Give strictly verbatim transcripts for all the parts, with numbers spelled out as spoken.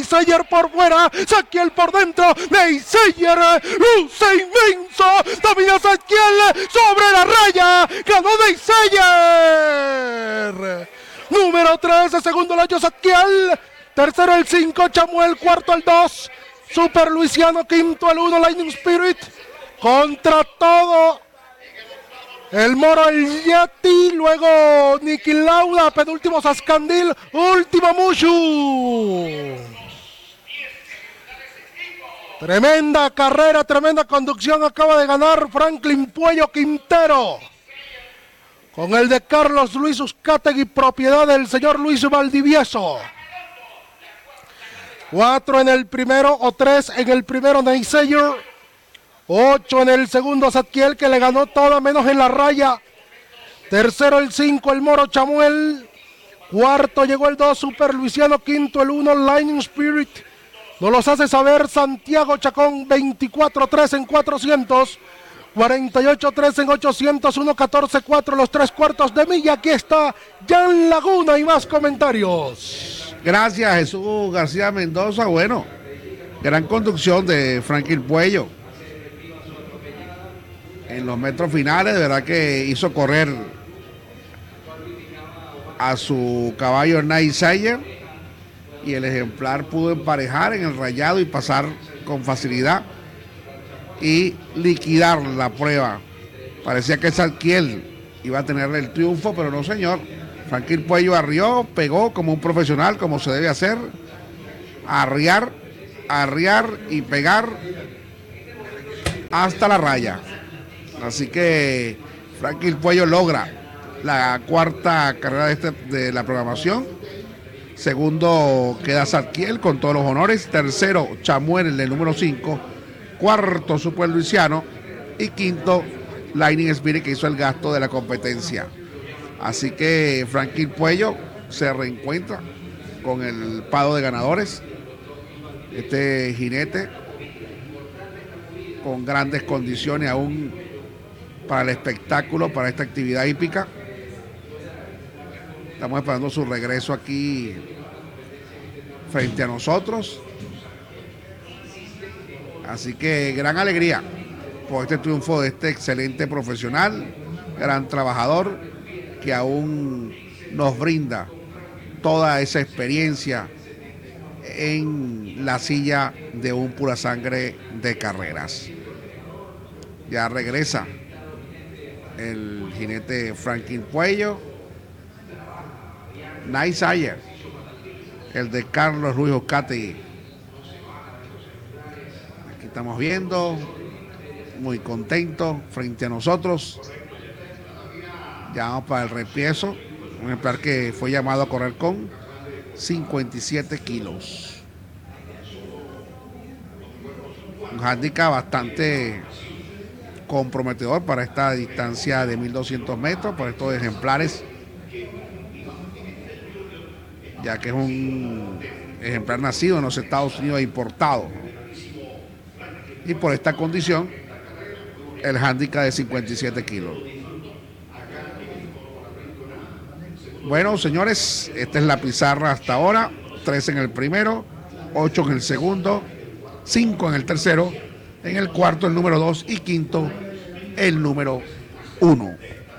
Neisseyer por fuera, Zadkiel por dentro, Neisseyer luce inmenso, domina Zadkiel sobre la raya, ganó Neisseyer. Número tres, segundo el año Zadkiel, tercero el cinco, Chamuel, cuarto el dos, Super Luisiano, quinto el uno, Lightning Spirit, contra todo el Moro, el Yeti, luego Niki Lauda, penúltimo Sascandil, último Mushu. Tremenda carrera, tremenda conducción, acaba de ganar Franklin Puello Quintero. Con el de Carlos Luis Uzcategui, propiedad del señor Luis Valdivieso. Cuatro en el primero, o tres en el primero Neisseyer. Ocho en el segundo Zadkiel, que le ganó toda menos en la raya. Tercero el cinco, el Moro Chamuel. Cuarto llegó el dos, Super Luisiano. Quinto el uno, Lightning Spirit. Nos los hace saber Santiago Chacón, veinticuatro tres en cuatrocientos. cuarenta y ocho tres en ochocientos, uno catorce cuatro los tres cuartos de milla. Aquí está Jan Laguna y más comentarios. Gracias, Jesús García Mendoza. Bueno, gran conducción de Franklin Puello en los metros finales. De verdad que hizo correr a su caballo Neisseyer y el ejemplar pudo emparejar en el rayado y pasar con facilidad y liquidar la prueba. Parecía que Zadkiel iba a tener el triunfo, pero no, señor. Franklin Puello arrió, pegó como un profesional, como se debe hacer, arriar, arriar y pegar hasta la raya. Así que Franklin Puello logra la cuarta carrera de, este, de la programación. Segundo queda Zadkiel con todos los honores. Tercero Chamuel, el del número cinco. Cuarto Super Luisiano y quinto Lightning Spirit, que hizo el gasto de la competencia. Así que Franklin Puello se reencuentra con el pado de ganadores. Este jinete con grandes condiciones aún para el espectáculo, para esta actividad hípica. Estamos esperando su regreso aquí frente a nosotros. Así que gran alegría por este triunfo de este excelente profesional, gran trabajador, que aún nos brinda toda esa experiencia en la silla de un pura sangre de carreras. Ya regresa el jinete Franklin Puello. Neisseyer, el de Carlos Luis Uzcategui. Aquí estamos viendo, muy contento frente a nosotros. Ya vamos para el repiezo. Un ejemplar que fue llamado a correr con cincuenta y siete kilos. Un handicap bastante comprometedor para esta distancia de mil doscientos metros, por estos ejemplares, ya que es un ejemplar nacido en los Estados Unidos e importado. Y por esta condición, el handicap de cincuenta y siete kilos. Bueno, señores, esta es la pizarra hasta ahora. tres en el primero, ocho en el segundo, cinco en el tercero, en el cuarto el número dos y quinto el número uno.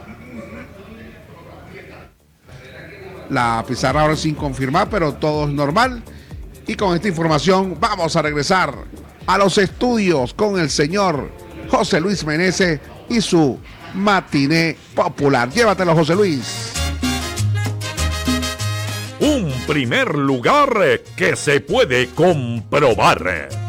La pizarra ahora sin confirmar, pero todo es normal. Y con esta información vamos a regresar a los estudios con el señor José Luis Meneses y su matiné popular. Llévatelo, José Luis. Un primer lugar que se puede comprobar.